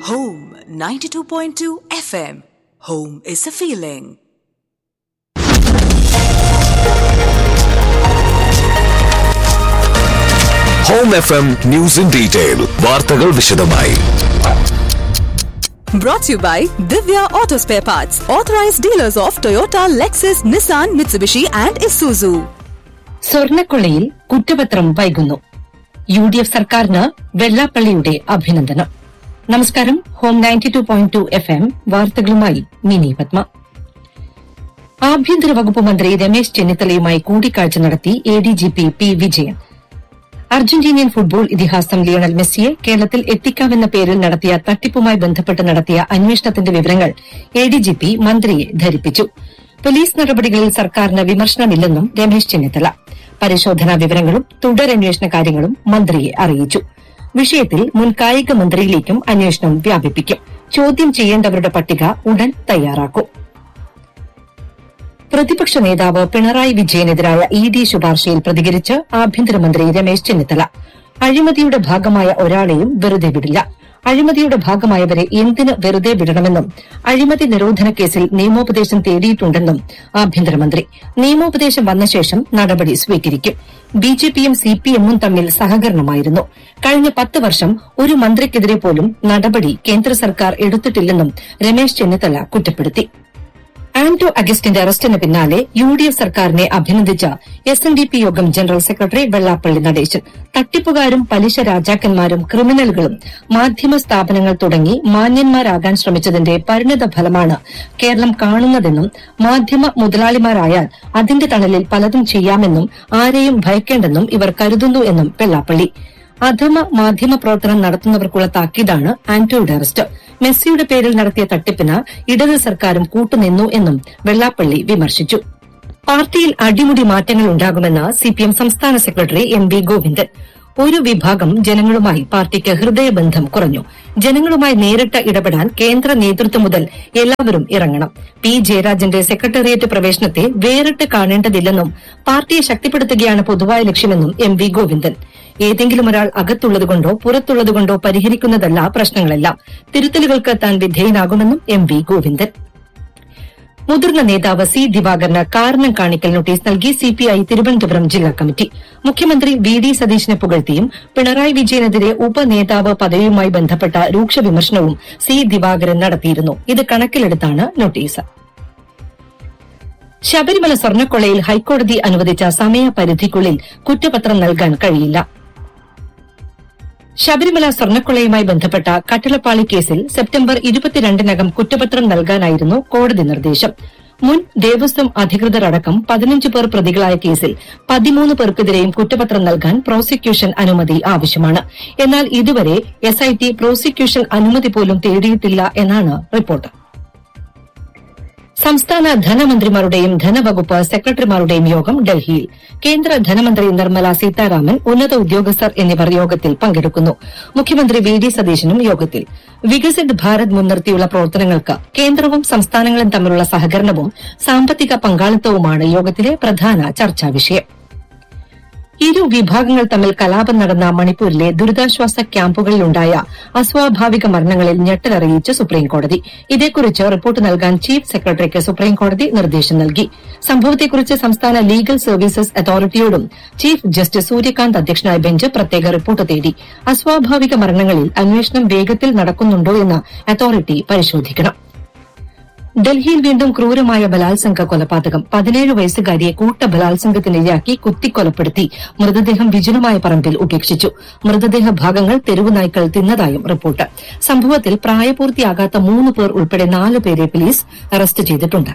Home 92.2 FM. Home is a feeling. Home FM News in Detail. വാർത്തകൾ വിശദമായി. Brought to you by Divya Auto Spare Parts, authorized dealers of Toyota, Lexus, Nissan, Mitsubishi and Isuzu. സ്വർണ്ണക്കൊള്ളയിൽ കുറ്റപത്രം വൈകുന്നു. UDF സർക്കാരിന് വെള്ളാപ്പള്ളിയുടെ അഭിനന്ദനം. നമസ്കാരം. Home 92.2 FM വാർത്തകളുമായി mini Padma. ആഭ്യന്തര വകുപ്പ് മന്ത്രി രമേശ് ചെന്നിത്തലയുമായി കൂടിക്കാഴ്ച നടത്തി ADGP P. Vijayan. Argentinian football ഇതിഹാസം ലിയണൽ മെസ്സിയെ കേരളത്തിൽ എത്തിക്കാമെന്ന പേരിൽ നടത്തിയ തട്ടിപ്പുമായി ബന്ധപ്പെട്ട് നടത്തിയ അന്വേഷണത്തിന്റെ വിവരങ്ങൾ ADGP മന്ത്രിയെ ധരിപ്പിച്ചു. പോലീസ് നടപടികളിൽ സർക്കാരിന് വിമർശനമില്ലെന്നും രമേശ് ചെന്നിത്തല. പരിശോധനാ വിവരങ്ങളും തുടരന്വേഷണ കാര്യങ്ങളും മന്ത്രിയെ അറിയിച്ചു. വിഷയത്തിൽ മുൻ കായിക മന്ത്രിയിലേക്കും അന്വേഷണം വ്യാപിപ്പിക്കും. ചോദ്യം ചെയ്യേണ്ടവരുടെ പട്ടിക ഉടൻ തയ്യാറാക്കും. പ്രതിപക്ഷ നേതാവ് പിണറായി വിജയനെതിരായ ED ശുപാർശയിൽ പ്രതികരിച്ച് ആഭ്യന്തരമന്ത്രി രമേശ് ചെന്നിത്തല. അഴിമതിയുടെ ഭാഗമായ ഒരാളെയും വെറുതെ വിടില്ല. അഴിമതിയുടെ ഭാഗമായവരെ എന്തിന് വെറുതെ വിടണമെന്നും അഴിമതി നിരോധന കേസിൽ നിയമോപദേശം തേടിയിട്ടുണ്ടെന്നും ആഭ്യന്തരമന്ത്രി. നിയമോപദേശം വന്ന ശേഷം നടപടി സ്വീകരിക്കും. BJPയും CPMഉം തമ്മിൽ സഹകരണമായിരുന്നു. കഴിഞ്ഞ 10 വർഷം ഒരു മന്ത്രിക്കെതിരെ പോലും നടപടി കേന്ദ്ര സർക്കാർ എടുത്തിട്ടില്ലെന്നും രമേശ് ചെന്നിത്തല കുറ്റപ്പെടുത്തി. ആന്റോ അഗസ്റ്റിന്റെ അറസ്റ്റിന് പിന്നാലെ UDF സർക്കാരിനെ അഭിനന്ദിച്ച SNDP യോഗം ജനറൽ സെക്രട്ടറി വെള്ളാപ്പള്ളി നടേശൻ. തട്ടിപ്പുകാരും പലിശ രാജാക്കന്മാരും ക്രിമിനലുകളും മാധ്യമ സ്ഥാപനങ്ങൾ തുടങ്ങി മാന്യന്മാരാകാൻ ശ്രമിച്ചതിന്റെ പരിണിത ഫലമാണ് കേരളം കാണുന്നതെന്നും മാധ്യമ മുതലാളിമാരായാൽ അതിന്റെ തണലിൽ പലതും ചെയ്യാമെന്നും ആരെയും ഭയക്കേണ്ടെന്നും ഇവർ കരുതുന്നു എന്നും വെള്ളാപ്പള്ളി. അധമ മാധ്യമ പ്രവർത്തനം നടത്തുന്നവർക്കുള്ള താക്കീതാണ് ആന്റോയുടെ അറസ്റ്റ്. മെസ്സിയുടെ പേരിൽ നടത്തിയ തട്ടിപ്പിന് ഇടത് സർക്കാരും കൂട്ടുനിന്നു എന്നും വെള്ളാപ്പള്ളി വിമർശിച്ചു. പാർട്ടിയിൽ അടിമുടി മാറ്റങ്ങൾ ഉണ്ടാകുമെന്ന് CPM സംസ്ഥാന സെക്രട്ടറി MV ഗോവിന്ദൻ. ഒരു വിഭാഗം ജനങ്ങളുമായി പാർട്ടിക്ക് ഹൃദയബന്ധം കുറഞ്ഞു. ജനങ്ങളുമായി നേരിട്ട് ഇടപെടാൻ കേന്ദ്ര നേതൃത്വം മുതൽ എല്ലാവരും ഇറങ്ങണം. P. ജയരാജന്റെ സെക്രട്ടേറിയറ്റ് പ്രവേശനത്തെ വേറിട്ട് കാണേണ്ടതില്ലെന്നും പാർട്ടിയെ ശക്തിപ്പെടുത്തുകയാണ് പൊതുവായ ലക്ഷ്യമെന്നും MV ഗോവിന്ദൻ. ഏതെങ്കിലും ഒരാൾ അകത്തുള്ളതുകൊണ്ടോ പുറത്തുള്ളതുകൊണ്ടോ പരിഹരിക്കുന്നതല്ല പ്രശ്നങ്ങളെല്ലാം. തിരുത്തലുകൾക്ക് താൻ വിധേയനാകുമെന്നും MV ഗോവിന്ദൻ. മുതിർന്ന നേതാവ് C. ദിവാകരന് കാരണം കാണിക്കൽ നോട്ടീസ് നൽകി CPI തിരുവനന്തപുരം ജില്ലാ കമ്മിറ്റി. മുഖ്യമന്ത്രി VD സതീശനെ പുകഴ്ത്തിയും പിണറായി വിജയനെതിരെ ഉപനേതാവ് പദവിയുമായി ബന്ധപ്പെട്ട രൂക്ഷ വിമർശനവും C. ദിവാകരൻ നടത്തിയിരുന്നു. ഇത് കണക്കിലെടുത്താണ് നോട്ടീസ്. ശബരിമല സ്വർണ്ണക്കൊള്ളയിൽ ഹൈക്കോടതി അനുവദിച്ച സമയപരിധിക്കുള്ളിൽ കുറ്റപത്രം നൽകാൻ കഴിയില്ല. ശബരിമല സ്വർണ്ണക്കൊള്ളയുമായി ബന്ധപ്പെട്ട കട്ടിളപ്പാളി കേസിൽ സെപ്റ്റംബർ 22-നകം കുറ്റപത്രം നൽകാനായിരുന്നു കോടതി നിർദ്ദേശം. മുൻ ദേവസ്വം അധികൃതരടക്കം 15 പേർ പ്രതികളായ കേസിൽ 13 പേർക്കെതിരെയും കുറ്റപത്രം നൽകാൻ പ്രോസിക്യൂഷൻ അനുമതി ആവശ്യമാണ്. എന്നാൽ ഇതുവരെ SIT പ്രോസിക്യൂഷൻ അനുമതി പോലും തേടിയിട്ടില്ല എന്നാണ് റിപ്പോർട്ട്. സംസ്ഥാന ധനമന്ത്രിമാരുടെയും ധനവകുപ്പ് സെക്രട്ടറിമാരുടെയും യോഗം ഡൽഹിയിൽ. കേന്ദ്ര ധനമന്ത്രി നിർമ്മല സീതാരാമൻ, ഉന്നത ഉദ്യോഗസ്ഥർ എന്നിവർ യോഗത്തിൽ പങ്കെടുക്കുന്നു. മുഖ്യമന്ത്രി VD സതീശനും യോഗത്തിൽ. വികസിത് ഭാരത് മുൻനിർത്തിയുള്ള പ്രവർത്തനങ്ങൾക്ക് കേന്ദ്രവും സംസ്ഥാനങ്ങളും തമ്മിലുള്ള സഹകരണവും സാമ്പത്തിക പങ്കാളിത്തവുമാണ് യോഗത്തിലെ പ്രധാന ചർച്ചാ വിഷയം. ഇരു വിഭാഗങ്ങൾ തമ്മിൽ കലാപം നടന്ന മണിപ്പൂരിലെ ദുരിതാശ്വാസ ക്യാമ്പുകളിലുണ്ടായ അസ്വാഭാവിക മരണങ്ങളിൽ ഞെട്ടലറിയിച്ച് സുപ്രീംകോടതി. ഇതേക്കുറിച്ച് റിപ്പോർട്ട് നൽകാൻ ചീഫ് സെക്രട്ടറിക്ക് സുപ്രീംകോടതി നിർദ്ദേശം നൽകി. സംഭവത്തെക്കുറിച്ച് സംസ്ഥാന legal services അതോറിറ്റിയോടും chief justice Suryakant അധ്യക്ഷനായ ബെഞ്ച് പ്രത്യേക റിപ്പോർട്ട് തേടി. അസ്വാഭാവിക മരണങ്ങളിൽ അന്വേഷണം വേഗത്തിൽ നടക്കുന്നുണ്ടോയെന്ന് അതോറിറ്റി പരിശോധിക്കണം. ഡൽഹിയിൽ വീണ്ടും ക്രൂരമായ ബലാത്സംഗ കൊലപാതകം. 17 വയസ്സുകാരിയെ കൂട്ടബലാത്സംഗത്തിനിരയാക്കി കുത്തിക്കൊലപ്പെടുത്തി മൃതദേഹം വിജനമായ പറമ്പിൽ ഉപേക്ഷിച്ചു. മൃതദേഹ ഭാഗങ്ങൾ തെരുവുനായ്ക്കൾ തിന്നതായും റിപ്പോർട്ട്. സംഭവത്തിൽ പ്രായപൂർത്തിയാകാത്ത 3 പേർ ഉൾപ്പെടെ 4 പേരെ പോലീസ് അറസ്റ്റ് ചെയ്തിട്ടുണ്ട്.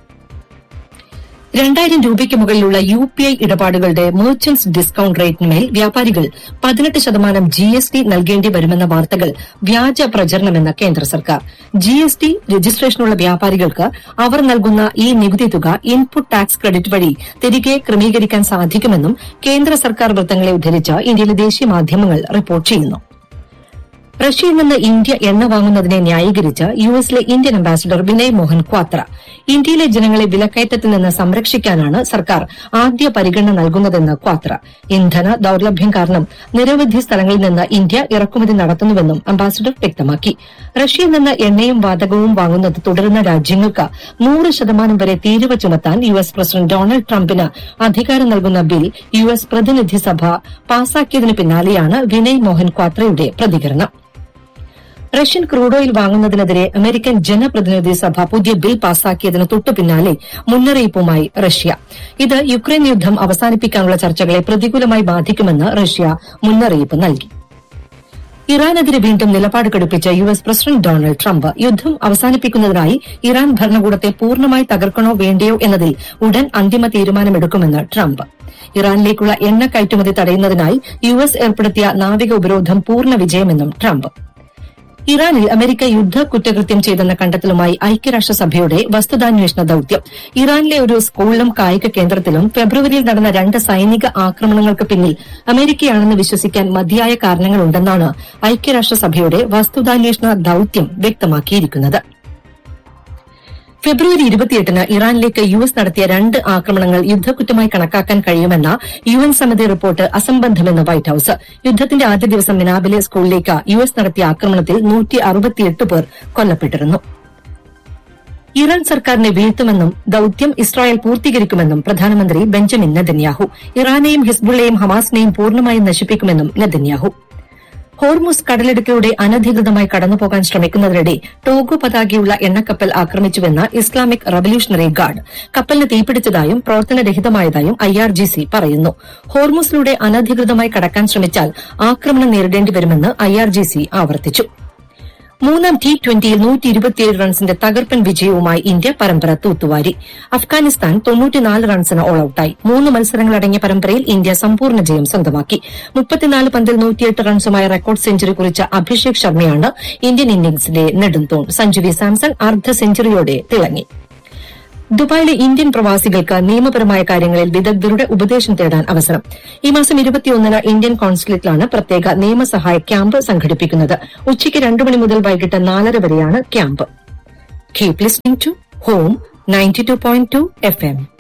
2000 രൂപയ്ക്ക് മുകളിലുള്ള UPI ഇടപാടുകളുടെ മെർച്ചന്റ്സ് ഡിസ്കൌണ്ട് റേറ്റിന്മേൽ വ്യാപാരികൾ 18% GST നൽകേണ്ടി വരുമെന്ന വാർത്തകൾ വ്യാജ പ്രചരണമെന്ന് കേന്ദ്ര സർക്കാർ. GST രജിസ്ട്രേഷനുള്ള വ്യാപാരികൾക്ക് അവർ നൽകുന്ന ഈ നികുതി തുക ഇൻപുട്ട് ടാക്സ് ക്രെഡിറ്റ് വഴി തിരികെ ക്രമീകരിക്കാൻ സാധിക്കുമെന്നും കേന്ദ്ര സർക്കാർ വൃത്തങ്ങളെ ഉദ്ധരിച്ച് ഇന്ത്യയിലെ ദേശീയ മാധ്യമങ്ങൾ റിപ്പോർട്ട് ചെയ്യുന്നു. റഷ്യയിൽ നിന്ന് ഇന്ത്യ എണ്ണ വാങ്ങുന്നതിനെ ന്യായീകരിച്ച് യുഎസിലെ ഇന്ത്യൻ അംബാസിഡർ വിനയ് മോഹൻ ക്വാത്ര ഇന്ത്യയിലെ ജനങ്ങളെ വിലക്കയറ്റത്തിൽ നിന്ന് സംരക്ഷിക്കാനാണ് സർക്കാർ ആദ്യ പരിഗണന നൽകുന്നതെന്ന് ക്വാത്ര ഇന്ധന ദൌർലഭ്യം കാരണം നിരവധി സ്ഥലങ്ങളിൽ നിന്ന് ഇന്ത്യ ഇറക്കുമതി നടത്തുന്നുവെന്നും അംബാസിഡർ വ്യക്തമാക്കി റഷ്യയിൽ നിന്ന് എണ്ണയും വാതകവും വാങ്ങുന്നത് തുടരുന്ന രാജ്യങ്ങൾക്ക് 100% വരെ തീരുവ ചുമത്താൻ യുഎസ് പ്രസിഡന്റ് ഡൊണാൾഡ് ട്രംപിന് അധികാരം നൽകുന്ന ബിൽ യുഎസ് പ്രതിനിധി സഭ പാസാക്കിയതിനു പിന്നാലെയാണ് വിനയ് മോഹൻ ക്വാത്രയുടെ പ്രതികരണം റഷ്യൻ ക്രൂഡ് ഓയിൽ വാങ്ങുന്നതിനെതിരെ അമേരിക്കൻ ജനപ്രതിനിധി സഭ പുതിയ ബിൽ പാസാക്കിയതിന് തൊട്ടുപിന്നാലെ മുന്നറിയിപ്പുമായി റഷ്യ ഇത് യുക്രൈൻ യുദ്ധം അവസാനിപ്പിക്കാനുള്ള ചർച്ചകളെ പ്രതികൂലമായി ബാധിക്കുമെന്ന് റഷ്യ മുന്നറിയിപ്പ് നൽകി ഇറാനെതിരെ വീണ്ടും നിലപാട് കടുപ്പിച്ച യുഎസ് പ്രസിഡന്റ് ഡൊണാൾഡ് ട്രംപ് യുദ്ധം അവസാനിപ്പിക്കുന്നതിനായി ഇറാൻ ഭരണകൂടത്തെ പൂർണ്ണമായി തകർക്കണോ വേണ്ടയോ എന്നതിൽ ഉടൻ അന്തിമ തീരുമാനമെടുക്കുമെന്ന് ട്രംപ് ഇറാനിലേക്കുള്ള എണ്ണ കയറ്റുമതി തടയുന്നതിനായി യുഎസ് ഏർപ്പെടുത്തിയ നാവിക ഉപരോധം പൂർണ്ണ വിജയമെന്നും ട്രംപ് ഇറാനിൽ അമേരിക്ക യുദ്ധ കുറ്റകൃത്യം ചെയ്തെന്ന കണ്ടെത്തലുമായി ഐക്യരാഷ്ട്രസഭയുടെ വസ്തുതാന്വേഷണ ദൌത്യം ഇറാനിലെ ഒരു സ്കൂളിലും കായിക കേന്ദ്രത്തിലും ഫെബ്രുവരിയിൽ നടന്ന 2 സൈനിക ആക്രമണങ്ങൾക്ക് പിന്നിൽ അമേരിക്കയാണെന്ന് വിശ്വസിക്കാൻ മതിയായ കാരണങ്ങളുണ്ടെന്നാണ് ഐക്യരാഷ്ട്രസഭയുടെ വസ്തുതാന്വേഷണ ദൌത്യം വ്യക്തമാക്കിയിരിക്കുന്നത് ഫെബ്രുവരി 28-ന് ഇറാനിലേക്ക് യുഎസ് നടത്തിയ 2 ആക്രമണങ്ങൾ യുദ്ധക്കുറ്റമായി കണക്കാക്കാൻ കഴിയുമെന്ന യുഎൻ സമിതി റിപ്പോർട്ട് അസംബന്ധമെന്ന് വൈറ്റ് ഹൌസ് യുദ്ധത്തിന്റെ ആദ്യ ദിവസം മിനാബിലെ സ്കൂളിലേക്ക് യുഎസ് നടത്തിയ ആക്രമണത്തിൽ 168 പേർ കൊല്ലപ്പെട്ടിരുന്നു ഇറാൻ സർക്കാരിനെ വീഴ്ത്തുമെന്നും ദൌത്യം ഇസ്രായേൽ പൂർത്തീകരിക്കുമെന്നും പ്രധാനമന്ത്രി ബെഞ്ചമിൻ നെതന്യാഹു ഇറാനെയും ഹിസ്ബുള്ളയെയും ഹമാസിനെയും പൂർണ്ണമായും നശിപ്പിക്കുമെന്നും നെതന്യാഹു ഹോർമുസ് കടലിടുക്കിലൂടെ അനധികൃതമായി കടന്നുപോകാൻ ശ്രമിക്കുന്നതിനിടെ ടോഗോ പതാകയുള്ള എണ്ണക്കപ്പൽ ആക്രമിച്ചുവെന്ന് ഇസ്ലാമിക് റവല്യൂഷണറി ഗാർഡ് കപ്പലിന് തീപിടിച്ചതായും പ്രവർത്തനരഹിതമായതായും IRGC പറയുന്നു ഹോർമുസിലൂടെ അനധികൃതമായി കടക്കാൻ ശ്രമിച്ചാൽ ആക്രമണം നേരിടേണ്ടിവരുമെന്ന് IRGC ആവർത്തിച്ചു മൂന്നാം T20യിൽ 127 റൺസിന്റെ തകർപ്പൻ വിജയവുമായി ഇന്ത്യ പരമ്പര തൂത്തുവാരി അഫ്ഗാനിസ്ഥാൻ 94 റൺസിന് ഓൾ ഔട്ടായി 3 മത്സരങ്ങളടങ്ങിയ പരമ്പരയിൽ ഇന്ത്യ സമ്പൂർണ്ണ ജയം സ്വന്തമാക്കി 34 പന്തിൽ 108 റൺസുമായി റെക്കോർഡ് സെഞ്ചുറി കുറിച്ച അഭിഷേക് ശർമ്മയാണ് ഇന്ത്യൻ ഇന്നിംഗ്സിലെ നെടുംതൂൺ സഞ്ജു വി സാംസൺ അർദ്ധ സെഞ്ചുറിയോടെ തിളങ്ങി ദുബായിലെ ഇന്ത്യൻ പ്രവാസികൾക്ക് നിയമപരമായ കാര്യങ്ങളിൽ വിദഗ്ധരുടെ ഉപദേശം തേടാൻ അവസരം ഈ മാസം 21-ന് ഇന്ത്യൻ കോൺസുലേറ്റിലാണ് പ്രത്യേക നിയമസഹായ ക്യാമ്പ് സംഘടിപ്പിക്കുന്നത് ഉച്ചയ്ക്ക് 2 മണി മുതൽ വൈകിട്ട് 4:30 വരെയാണ് camp. Keep listening to home 92.2 FM.